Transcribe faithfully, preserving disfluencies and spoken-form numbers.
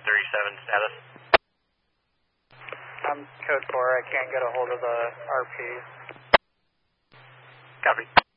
thirty-seven, status. I'm code four, I can't get a hold of the R P. Copy.